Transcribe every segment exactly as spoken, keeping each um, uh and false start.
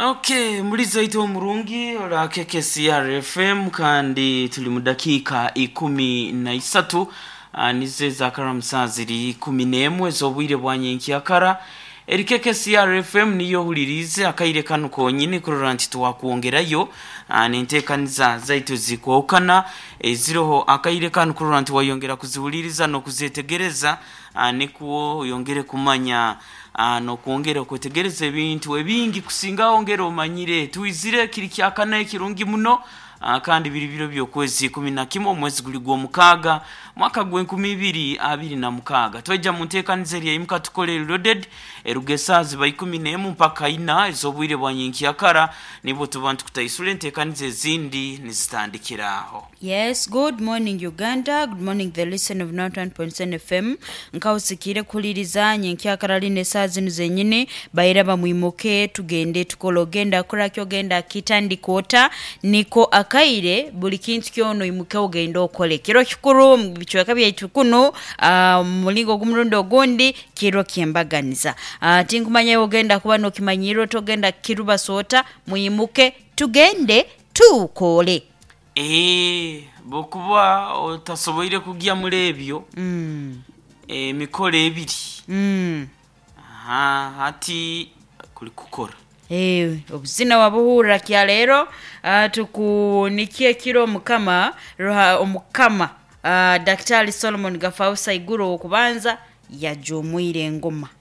Okay, muliza ito murungi la K K C R F M kandi tuli mu dakika ikumi na isatu uh, nize za karamusaziri kumi n'emwe z'obwire bwanyenki akara eri K K C R F M niyo hulirize akaire kanu konyine kurora nti twakuongerayo uh, n'intekaniza zaitu zikwokana eziroho akaire kanu kurora nti wayongera kuzihuliriza no kuzetegereza uh, nikuwo yongere kumanya ano kuongera kwetegereza ebintu ebingi kusinga ongera omanyire tuizire kiri kyakana ekirungi muno uh, kandi biri biro byokwezi kumi na kimwe omwezi guli gwo mukaga mwaka gwe nkumi ibiri abiri na mukaga tweja mu ntekanize lya imuka tukole loaded erugesazi ba ikumi n'emu mpaka ina ezobwire bwanyenki akara nibo tubantu kutayisule ntekanize zindi nizitandikiraho. Yes, good morning Uganda, good morning the listen of ninety one point seven F M. Nkausikire kuliriza nyenki akara line sazi nuzenyine bayiraba muimoke tugende tukologenda kura kyogenda kitandi kota niko akaire buli kintu kyono imuke ogenda okole kiro kikuru bichwa kabya kuno uh, mulingo gumurundo gondi kiro kyembaganiza uh, tingumanya ogenda kuba no kimanyiro togenda kiruba sota muimuke tugende tukole. Eh bokuba otasoboire kugia mulebyo mm eh mikole ebiri mm aha hati kuli kukora eh obuzina wabuhura kya lero uh, tukunikie kiro mukama roha omukama uh, Daktari Solomon Gafausa Iguro okubanza yajomwire ngoma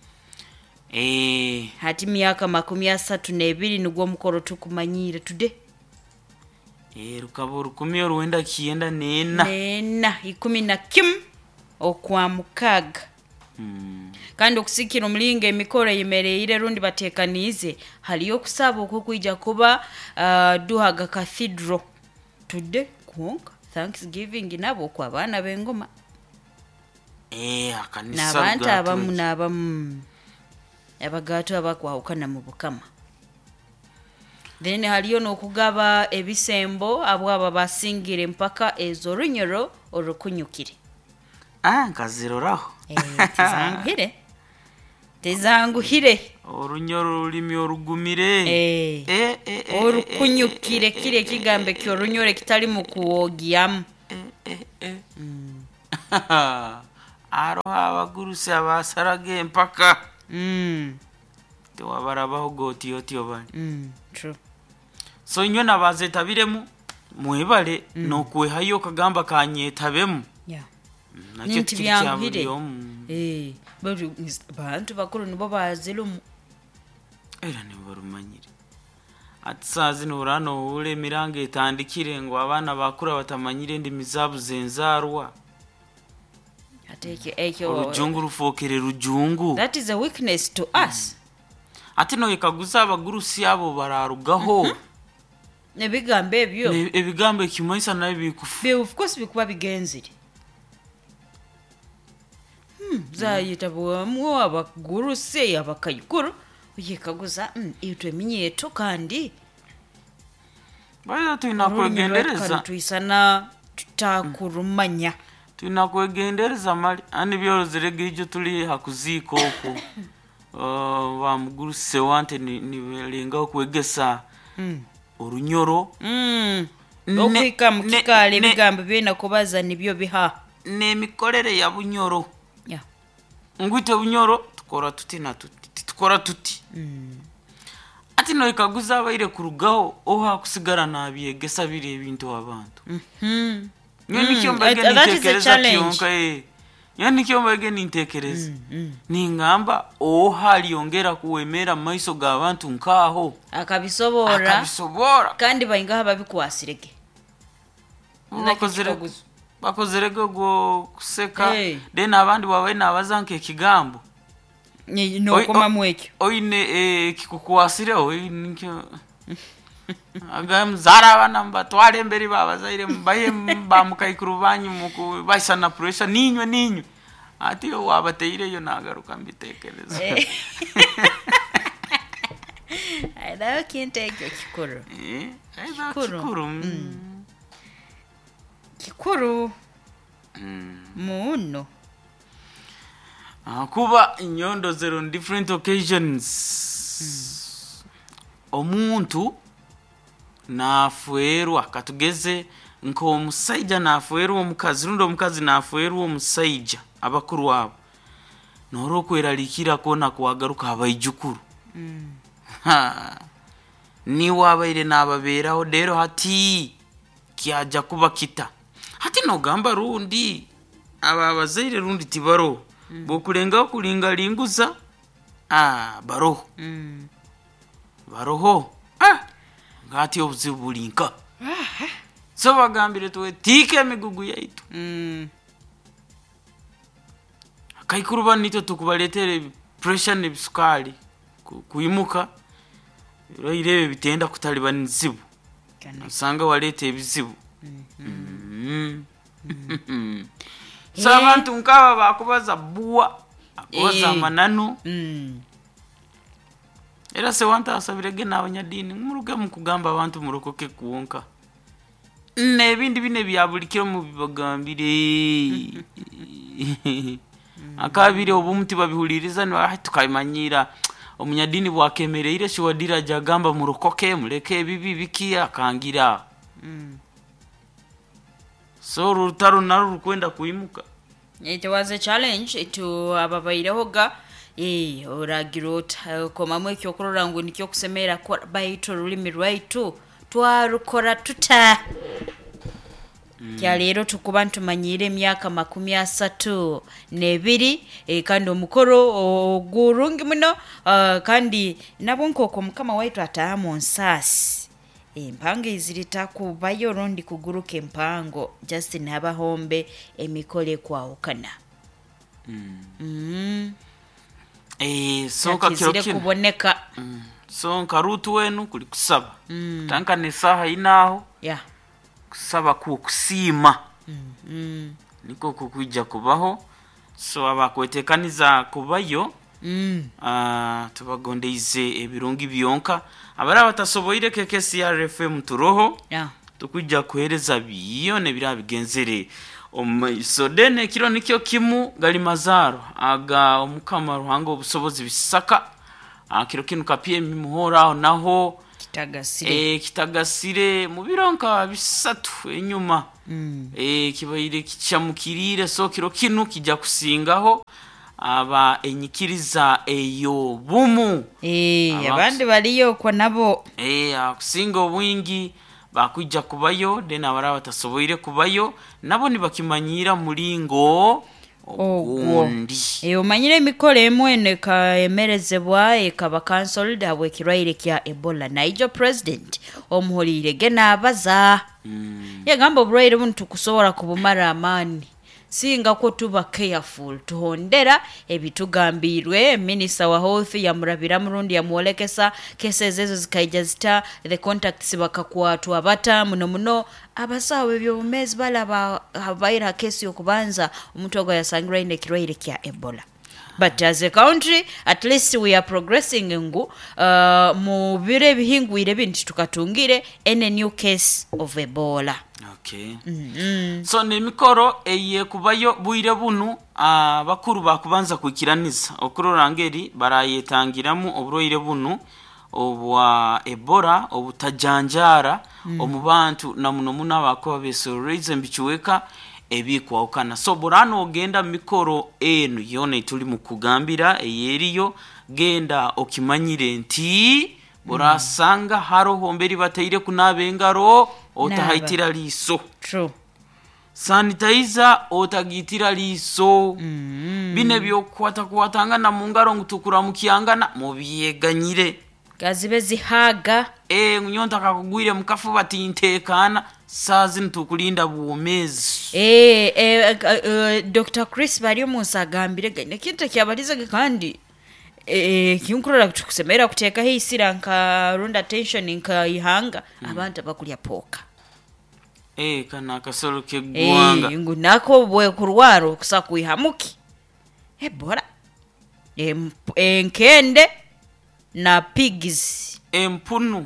eh hati myaka makumi asatu n'ebiri nugwo mukoro tukumanyire tude eh rukaburu kumi oruenda kienda nena nena ikumi na kim okwa mukaga mm. kandi okusikira omulinga emikoro yemereire rundi batekanize haliyo kusaba okukwija kuba uh, duhaga cathedral tude kuonka Thanksgiving nabo kwa bana bengoma eh akanisa n'abantu abamu n'abamu abagato abakwahukana mu bukama. Then haliyo n'okugaba ebisembo abo aba basingire mpaka ezo runyoro orukunyukire ah kaziroraho eh tizanguhire tizanguhire orunyoro rulimi orugumire eh eh eh orukunyukire kire kigambe kyo runyore kitali mu kuogiam eh eh aro abaguruse abasarage mpaka mm to abarabaho goti otyo bani mm true so inyo nabazetabiremu muibale mm. no kwehayo kagamba kanyetabemu yeah nakyo tikyabuhire eh bari bantu bakuru nibo bazilumu era ne barumanyire atsazi norano ule mirange etandikire ngo abana bakura batamanyire ndi mizabu zenzarwa ateke ekyo rujungu rufokere rujungu that is a weakness to us ati no yekaguza abagurusi abo bararugaho mm-hmm. nebigambe byo ebigambe kimanisa nayo bikufu be of course bikuba bigenzire hmm zayita bo mu abagurusi abakayikuru yekaguza mm itwe minyeto kandi bayo tunakwegendereza tuisana tutakurumanya tunakwegendereza mali ani byozerege ijyo tuli hakuziko ko uh, wa muguruse wante ni, ni lenga kwegesa mm orunyoro mm okwika mukikale bigambe bena kubaza nibyo biha ne mikolere ya bunyoro ya ngwite bunyoro tukora tuti na tuti tukora tuti mm ati no ikaguza abaire kurugaho oha kusigara nabiyegesa bire ebintu abantu mhm nyoni mm. Kyombage nitekereza kyonka eh nyoni Kyombage nitekereza mm, mm. ningamba oha liongera kuwemera maiso g'abantu nkaho akabisobora akabisobora kandi bayinga babikwasirege bakozere bakozerege go kuseka hey. Then abandi bawe nabazanke ekigambo ni no koma mwekyo oine eh kikukwasire oine nkyo agam zara bana mbatwale mbere babazaire mbaye bamukayikuru banyu muku basana pressure ninywe ninywe ati yo wabateire yo nagaruka mbitekereza I don't can't take your kikuru eh aiza kikuru mm. Kikuru mm. muno akuba inyondo zero on different occasions mm. omuntu nafuerwa katugeze nko omusaija nafuerwa omukazi rundo omukazi nafuerwa omusaija abakuru abo noro kweralikira kona kwagaruka abayijukuru mm. ha ni wabaire nababeraho dero hati kyaja kuba kita hati no gamba rundi aba bazaire rundi tibaro mm. bokulenga kulinga linguza ah baro mm. baroho ah ngati obuzibulinka ah so bagambire tuwe tike migugu yaitu mm. Kaikuruba nito tukubaletere pressure n'ibisukali kuyimuka ro irebe bitenda kutaliba nzibu usanga walete ebizibu mm -hmm. so abantu nkaba bakubaza buwa akoza manano mm. era se wanta asabirege n'abanyadini muruge mu kugamba abantu murokoke kuwonka nebindi bine byabulikiro mu bibagambire akabiri obumuti babihuliriza ni tukayimanyira omunyadini bwakemereire shiwadira jagamba murokoke muleke bibi biki akangira mm. so rutaru naru rukwenda kuimuka. It was a challenge to ababairehoga eh oragirota komamwe kyokorora ngo nikyo kusemera ko bayito rulimi rwaitu twarukora tuta mm. kya lero tukuba ntumanyire emyaka makumi asatu nebiri e, kandi omukoro ogurungi muno uh, kandi nabonkoko mukama waitu atamo nsasi empango izirita kubayo rondi kuguruka empango just nabahombe emikole kwaukana mm. mm. eh soka kirokino kuboneka mm. so nkarutu wenu kuli kusaba mm. tanka ne saha inaho yeah kusaba ku kusima mm. mm. niko kukuija kubaho so abakwetekaniza kubayo mm. ah uh, tubagondeize ebirungi byonka abara batasoboire keke C R F M turoho yeah tukujja kuhereza biyo ne birabigenzere omusodene kiro nikyo kimu gali mazaro aga omukama ruhango obusobozi bisaka akiro kinu kapie mimuhora naho kitagasire eh kitagasire mu bironka bisatu enyuma mm. eh kibaire kicamukirire so kiro kinu kijja kusingaho aba enyikiriza eyo bumu eh abandi baliyo kwa nabo eh akusinga obwingi bakujja kubayo dena abara batasoboire kubayo nabo nibakimanyira mulingo ogundi eh omanyire emikole emwene ka emerezebwa ekaba cancelled abwe kirwaire kya Ebola Niger president omuholire gena abaza mm. yagamba obulwaire bunu tukusobola kubumara amani singa ko tuba careful tuhondera ebitugambirwe minister wa health ya murabira murundi ya muolekesa cases ezo zikaija zita the contacts bakakwatu abata muno muno abasawe byo mezi balaba habaira case yokubanza omuntu ogo yasangira ine kirwaire kya Ebola. But as a country, at least we are progressing ngu uh, mu bire bihingwire bintu tukatungire any new case of Ebola. Okay. Mm -hmm. So ne mikoro eye kubayo buire bunu abakuru uh, bakubanza kwikiraniza okurorangeri barayetangiramu obroire bunu obwa Ebola obutajanjara mm. omubantu na muno muna bako besoreze mbichuweka ebikwa okana so borano genda mikoro enu yone tuli mukugambira eyeriyo genda okimanyire nti borasanga mm. haro homberi bataire kunabengaro otahitira liso true sanitizer otagitira liso mm. bine byo kwata kwatanga na mungaro ngutukura mukiyangana mubiyeganyire gazibe zihaga eh nyonta kakugwire mukafu batintekana sazi ntukulinda buomezi eh eh uh, Doctor Chris bari musagambire gane kintu kyabaliza kandi eh kinkurura kusemera kuteka hisira nka runda tension nka ihanga mm. abantu bakulya poka eh kana kasoro ke gwanga eh ngunako bwe kurwaro kusakuihamuki Ebola em enkende na pigs empunu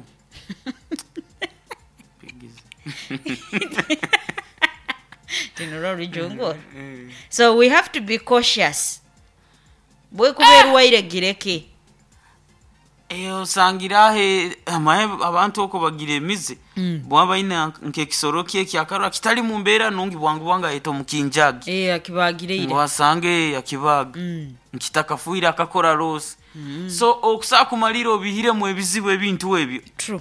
so we have to be cautious bwe kuberwa ile gireke eh osangira he amaye abantu oko bagire emize Mm. bwaba ina nke kisoro kye kyakarwa kitali mu mbeera nungi bwangu bwanga eto mukinjagi eh akibagire ire wasange yakibaga Mm. nkitakafuira akakora rose so okusa kumalira obihire mu ebizibu ebintu ebyo true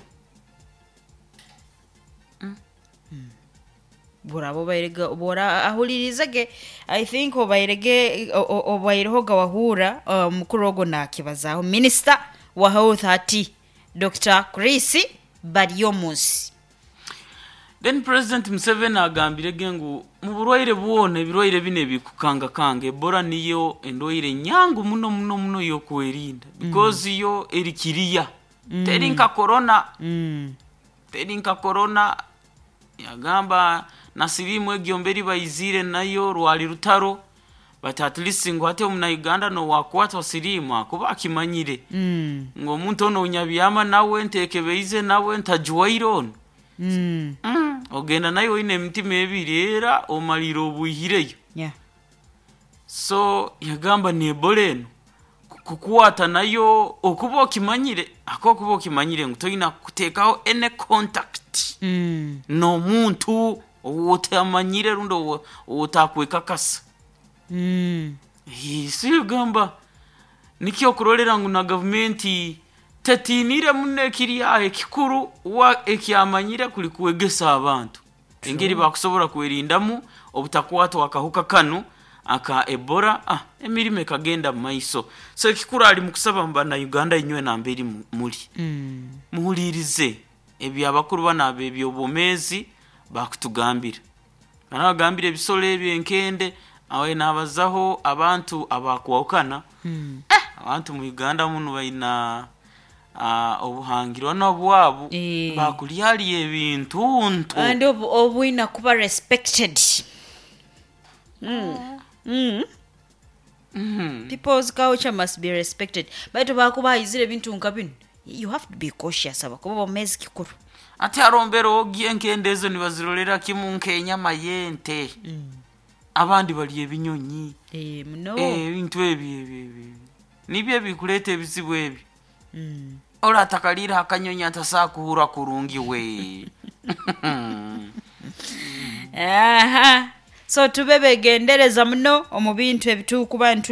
bora bo bairega bora ahulirizage I think obairege obaireho gawahura uh, mukurogo na kibazaho minister wa health ati Doctor Chris Baryomus. Then President Museveni agambire gengu mu burwaire buone birwaire bine bikukanga kange Ebola niyo endwaire nyangu muno muno muno yo kwerinda because mm. yo erikiriya mm. terinka corona Mm. terinka corona yagamba nasirimu egyomberi bayizire nayo rwali rutaro but at least ngo ate omuna Uganda no wakwata sirimu akuba akimanyire Mm. ngo muntu ono unyabiyama nawe nteke beize nawe ntajwairon Mm. mm. ogenda nayo ine mitima ebiri era omaliro obuhireyo Yeah. so yagamba ni Ebola eno kukwata nayo okuba okimanyire akokuba okimanyire ngo toyina kutekaho ene contact Mm. no muntu owotamanyire rundo owotakwekakasa Mm. isi gamba nikyo kurolera ngo na government tatinire munne kiriya ekikuru wa ekyamanyire kuli kuwegesa abantu engeri bakusobora kwerindamu obutakwata akahuka kanu aka Ebola ah emirime kagenda maiso so ekikuru ali mukusaba mba na Uganda inywe na mberi muri Mm. muhulirize ebyo abakuru bana bebyo bomezi bakutugambira banagambira ebisolo ebyo enkende awe nabazaho abantu abakwawukana Mm. eh abantu mu Uganda muno bayina ah obuhangiro nabwabu Eh. bakulyali ebintu nto And obu obuina kuba respected. Mm. Mm. Mhm. People's culture must be respected. Baitu bakuba izire bintu nkabino. You have to be cautious abakuba bomezi kikuru. ate arombero ogie nkende ezo nibazirolera kimu nkenya mayente Mm. abandi bali ebinyonyi Eh no. eh ebintu ebyo ebyo nibyo bikuleta ebizibu ebyo Mm. ola takalira akanyonyi atasakuhura kurungi we Aha. So tubebe gendereza muno omu bintu ebitukuba ntu